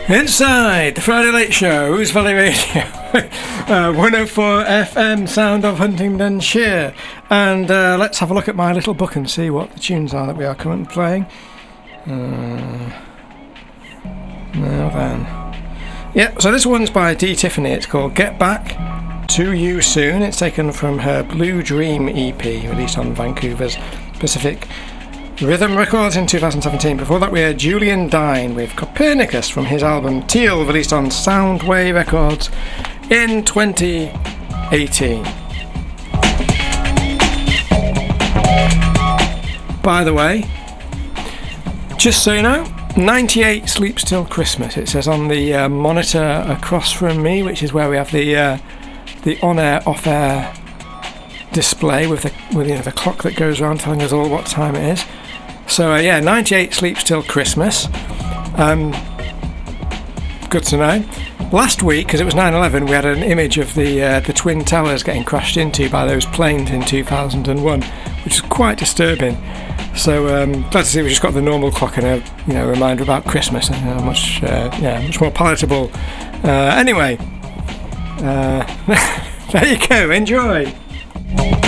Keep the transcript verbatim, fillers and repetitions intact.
Inside the Friday Late Show, Who's Valley Radio, uh, one oh four F M, Sound of Huntingdonshire. And uh, let's have a look at my little book and see what the tunes are that we are currently playing. Uh, now then. Yeah, so this one's by Dee Tiffany. It's called Get Back to You Soon. It's taken from her Blue Dream E P, released on Vancouver's Pacific Rhythm Records in two thousand seventeen. Before that we had Julian Dine with Copernicus from his album Teal, released on Soundway Records in twenty eighteen. By the way, just so you know, ninety-eight sleeps till Christmas, it says on the uh, monitor across from me, which is where we have the uh, the on-air, off-air display with the with you know, the clock that goes around telling us all what time it is. So uh, yeah, ninety-eight sleeps till Christmas. Um, good to know. Last week, because it was nine eleven, we had an image of the uh, the Twin Towers getting crashed into by those planes in two thousand one, which is quite disturbing. So um, glad to see we just got the normal clock and a you know reminder about Christmas, and uh, much uh, yeah much more palatable. Uh, anyway, uh, there you go. Enjoy.